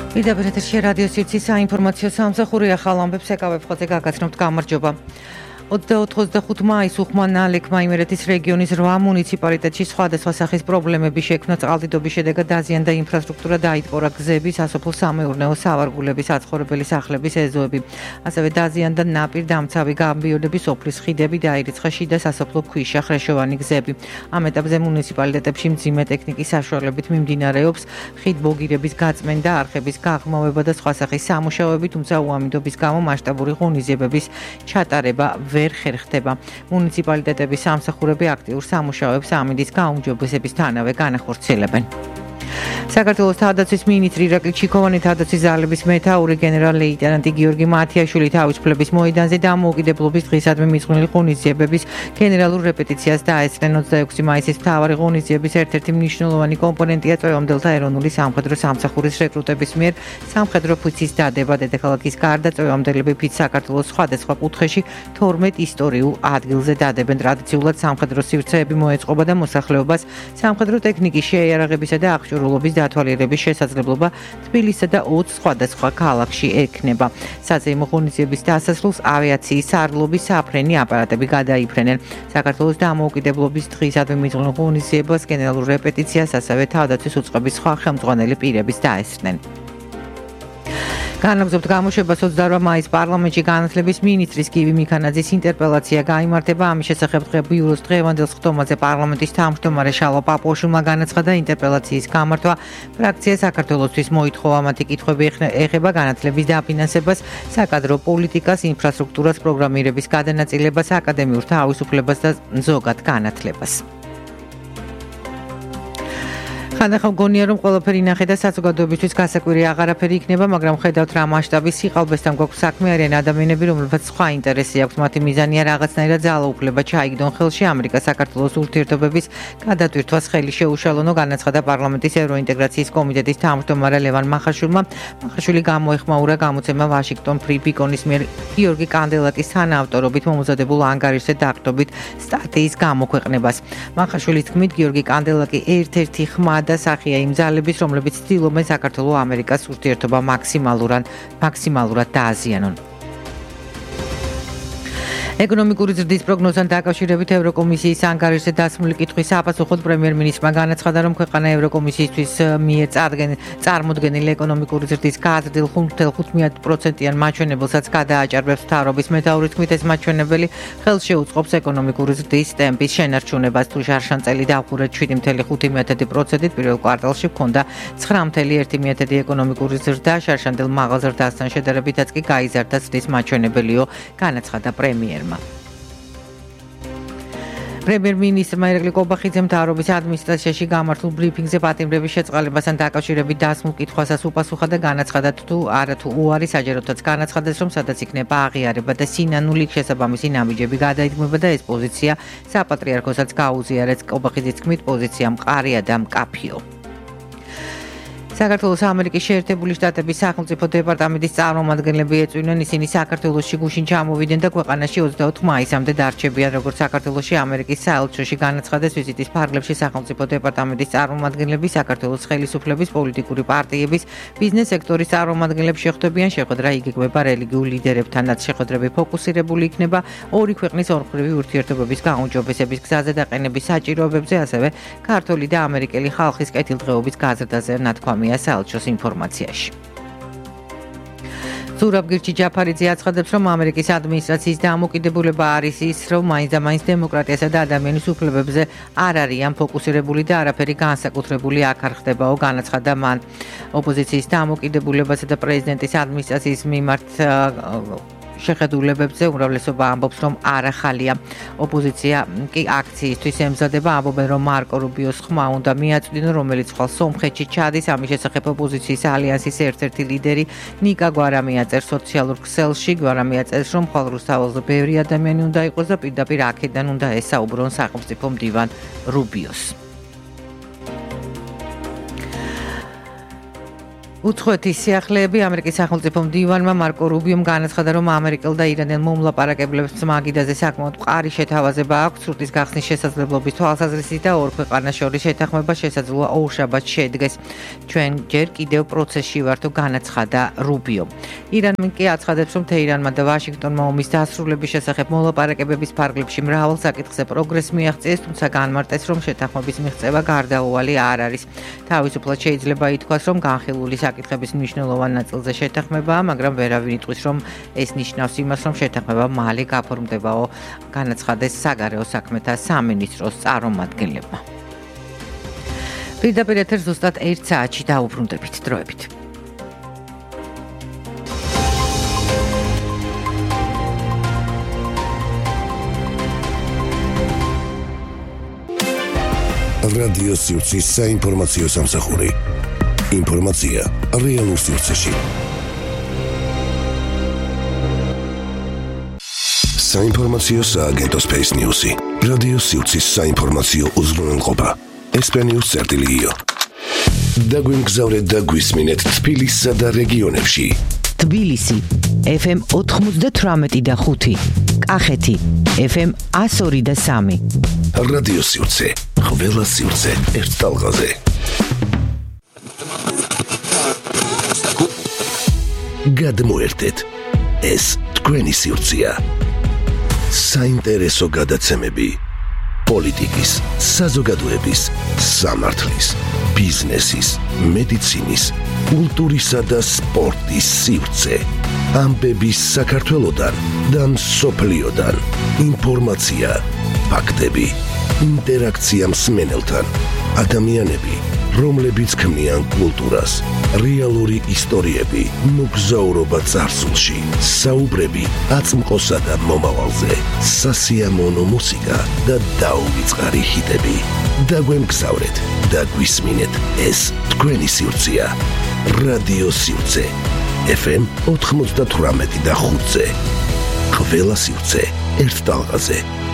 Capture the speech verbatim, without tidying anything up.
პირდაპირ ეთერში რადიო სივრცის საინფორმაციო სამსახური ახალ ამბებს ეკავებ ხოლმე გაგაცნობთ გამარჯობა. ოცდაოთხ ოცდახუთ მაისს უხმანა ალექმა იმერეთის რეგიონის რვა მუნიციპალიტეტში სხვადასხვა სახის პრობლემები შექმნა წყალდიდობის შედეგად დაზიანდა ინფრასტრუქტურა დაიტყორა გზები, სასოფლო-სამეურნეო სავარგულების საცხოვრებელი სახლების ეზოები. ასევე დაზიანდა ნაპირ დამცავი გამბიოდები, სოფლის ხიდები, დაირიცხა შიდა სასოფლო ქვიშა ხრეშოვანი გზები. ამ ეტაპზე მუნიციპალიტეტებში მძიმე ტექნიკის საშუალებით მიმდინარეობს ხიდ ბოგირების გაწმენდა, არხების გაღრმავება და სხვა სახის სამუშაოები, თუმცა უამიდობის გამო მასშტაბური ღონისძიებების ჩატარება ვერ ხერხდება. მუნიციპალიტეტების სამსახურები აქტიურ სამუშაოებს ამინდის გაუმჯობესებისთანავე განახორციელებენ. საქართველოს თავდაცვის მინისტრი ირაკლი ჩიქოვანი თავდაცვის ძალების მეთაური გენერალ-ლეიტენანტი გიორგი მათიაშვილი თავისუფლების მოედანზე დამოუკიდებლობის დღისადმი მიძღვნილი ღონისძიებების გენერალურ რეპეტიციას დაესწრნენ. ოცდაექვსი მაისის მთავარი ღონისძიების ერთ-ერთი მნიშვნელოვანი კომპონენტია წვევამდელთა ეროვნული სამხედრო სამსახურის რეკრუტების მიერ სამხედრო ფიცის დადება. დედაქალაქის გარდა წვევამდელები ფიცს საქართველოს სხვადასხვა კუთხეში თორმეტ ისტორიულ ადგილზე დადებენ. ტრადიციულად სამხედრო სივრცეები მოეწყობა და მოსახლეობას სამხედრო ტექნიკის შეიარაღებისა და აღჭურვილობის დათვალიერების შესაძლებლობა თბილისსა და ოცი სხვადასხვა ქალაქში ექნება. საზეიმო ღონისძიების დასასრულს ავიაციის სარდლობის საფრენი აპარატები გადაიფრენენ. საქართველოს დამოუკიდებლობის დღისადმი მიძღვნილ ღონისძიებას გენერალურ რეპეტიციას ასევე თავდაცვის უწყების სხვა ხელმძღვანელი პირებიც დაესწრნენ. განაგზობთ გამოშვებას ოცდარვა მაისს პარლამენტში განათლების მინისტრის გივი მიქანაძის ინტერპელაცია გაიმართება. ამის შესახებ ბიუროს დღევანდელ სხდომაზე პარლამენტის თავმჯდომარე შალვა პაპუაშვილმა განაცხადა, ინტერპელაციის გამართვა ფრაქცია საქართველოსთვის მოითხოვა. მათი კითხვები ეხება განათლების დაფინანსებას, საკადრო პოლიტიკას, ინფრასტრუქტურას, პროგრამირების გადანაწილებას, აკადემიურ თავისუფლებას და ზოგად განათლებას. ხანდახან გონია რომ ყველაფერი ინახე და საზოგადოებისთვის გასაკვირი აღარაფერი იქნება, მაგრამ ხედავთ რა მასშტაბის სიყალბესთან გვაქვს საქმე, არიან ადამიანები, რომლებსაც სხვა ინტერესი აქვს. მათი მიზანია რაღაცნაირად ძალაუფლება ჩაიგდონ ხელში ამერიკა საქართველოს ურთიერთობების გადატვირთვას ხელი შეუშალონო, განაცხადა პარლამენტის ევროინტეგრაციის კომიტეტის თავმჯდომარე ლევან მახაშვილმა. მახაშვილი გამოეხმაურა გამოცემა ვაშინგტონ ფრი ბიკონის მიერ გიორგი კანდელაკის თანაავტორობით მომზადებულ ანგარიშზე დაყრდნობით სტატიის გამოქვეყნებას. მახაშვილის თქმით, გიორგი კანდელაკი ერთ-ერთი ხმა და სახეა იმ ძალების, რომლებიც ცდილობენ საქართველო-ამერიკას ურთიერთობა მაქსიმალურად მაქსიმალურად დააზიანონ. ეკონომიკური ზრდის პროგნოზთან დაკავშირებით ევროკომისიის ანგარიშზე დასმული კითხვის საპასუხოდ პრემიერ-მინისტრმა განაცხადა, რომ ქვეყანა ევროკომისიისთვის მიერ წარმოდგენილი ეკონომიკური ზრდის გაზრდილ ხუთ ათეულ ხუთი პროცენტიან მაჩვენებელსაც გადააჭარბებს. მთავრობის მეთაურის თქმით, ეს მაჩვენებელი ხელს შეუწყობს ეკონომიკური ზრდის ტემპის შენარჩუნებას. თუ შარშანწელი დავხურეთ შვიდი ათეულ ხუთი პროცენტით, პირველ კვარტალში ჰქონდა ცხრა ათეულ ერთი ეკონომიკური ზრდა, შარშანდელ მაღალ ზრდასთან შედარებითაც კი გაიზარდა ზრდის მაჩვენებელიო, განაცხადა პრემიერმა. პრემიერ-მინისტრმა ირაკლი კობახიძემ მთავრობის ადმინისტრაციაში გამართულ ბრიფინგზე პატიმრების შეწყალებასთან დაკავშირებით დასმულ კითხვასაც უპასუხა და განაცხადა, თუ არა თუ უარი საჯაროდაც განაცხადეს, რომ სადაც იქნება აღიარება და სინანული შესაბამისი ნაბიჯები გადაიდგმება და ეს პოზიცია საპატრიარქოსაც გაუზიარეს. კობახიძის თქმით, პოზიცია მყარია და მკაფიო. საქართველოს ამერიკის შეერთებული შტატების სახელმწიფო დეპარტამენტის წარმომადგენლები ეწვივნენ, ისინი საქართველოში გუშინ ჩამოვიდნენ და ქვეყანაში ოცდაოთხ მაისამდე დარჩებიან. როგორც საქართველოში ამერიკის საელჩოში განაცხადეს, ვიზიტის ფარგლებში სახელმწიფო დეპარტამენტის წარმომადგენლები საქართველოს ხელისუფლების, პოლიტიკური პარტიების, ბიზნეს სექტორის წარმომადგენლები შეხვდებიან. შეხვედრა იგეგმება რელიგიურ ლიდერებთანაც. შეხვედრები ფოკუსირებული იქნება ორი ქვეყნის ორმხრივი ურთიერთობების გაუმჯობესების გზაზე და ყენების საჭიროებებზე, ასევე ქართული და ამერიკელი ხალხის კეთილდღეობის გაზრდაზე, ნათქვამია საელჩოს ინფორმაციაში. ზურაბ გირჩი ჯაფარიძე აცხადებს, რომ ამერიკის ადმინისტრაციის დამოკიდებულება არის ის, რომ მაინც და მაინც დემოკრატიასა და ადამიანის უფლებებზე არ არიან ფოკუსირებული და არაფერი განსაკუთრებული აქ არ ხდებაო, განაცხადა მან. ოპოზიციის დამოკიდებულებასა და პრეზიდენტის ადმინისტრაციის მიმართ შეხედულებებზე უმრავლესობა ამბობს, რომ არ ახალია. ოპოზიცია კი აქციისთვის ემზადება, ამბობენ, რომ მარკო რუბიოს ხმა უნდა მიაწვდინონ, რომელიც ხვალ სომხეთში ჩადის. ამის შესახებ ოპოზიციის ალიანსის ერთ-ერთი ლიდერი ნიკა გვარამი აწერს სოციალურ ქსელში. გვარამი აწერს, რომ ხვალ რუსთაველზე ბევრი ადამიანი უნდა იყოს და პირდაპირ აქედან უნდა ესაუბრონ სახელმწიფო მდივან რუბიოს. უცხოეთის სიახლეები ამერიკის სახელმწიფო მდივანმა მარკო რუბიომ განაცხადა, რომ ამერიკელ და ირანელ მომლაპარაკებლებს მაგიდაზე საკმაოდ მყარი შეთავაზება აქვს სრუტის გახსნის შესაძლებლობის თვალსაზრისით და ორ ქვეყანას შორის შეთანხმება შესაძლოა ორ შაბათს შედგეს. ჩვენ ჯერ კიდევ პროცესში ვართ, განაცხადა რუბიო. ირანმა კი აცხადებს, რომ თეირანმა და ვაშინგტონმა ომის დასრულების შესახებ მოლაპარაკებების ფარგლებში მრავალ საკითხზე პროგრესს მიაღწიეს, თუმცა განმარტეს, რომ შეთანხმების მიღწევა გარდაუვალი არ არის. თავისუფლად შეიძლება ითქვას, რომ განხილული საკითხების მნიშვნელოვან ნაწილზე შეთანხმებაა, მაგრამ ვერავინ იტყვის, რომ ეს ნიშნავს იმას, რომ შეთანხმება მალე გაფორმდებაო, განაცხადეს საგარეო საქმეთა სამინისტროს წარმომადგენლებმა. პირდაპირ ეთერს ზუსტად ერთ საათში დაუბრუნდებით დროებით. რადიო სივრცის საინფორმაციო სამსახური. ინფორმაცია რეალურ სივრცეში. საინფორმაციო სააგენტო Space News-ი. რადიო სივრცის საინფორმაციო უზრუნველყოფა. ესპანიურ წერტილიო. დაგვიმგზავრეთ და გვისმინეთ თბილისსა და რეგიონებში. თბილისი ეფ ემ ოთხმოცდათვრამეტი და ხუთი, კახეთი ეფ ემ εκατო ორი და სამი. რადიო სივრცე, ყველა სივრცე ერთ ტალღაზე. გადმოერთეთ, ეს თქვენი სივრცეა. საინტერესო გადაცემები პოლიტიკის, საზოგადოების, სამართლის, ბიზნესის, მედიცინის, კულტურისა და სპორტის სივრცე. ამბების საქართველოდან და მსოფლიოდან. ინფორმაცია, ფაქტები, ინტერაქცია მსმენელთან, ადამიანები, რომლებიც ქმნიან კულტურას, რეალური ისტორიები, მოგზაურობა წარსულში, საუბრები აწმყოსა და მომავალზე, სასიამოვნო მუსიკა და დაუვიწყარი ჰიტები. დაგვემგზავრეთ და გვისმინეთ, ეს თქვენი სივრცეა. რადიო სივრცე ეფ ემ ოთხმოცდათვრამეტი და ხუთზე. ყველა სივრცე ერთ ტალღაზე.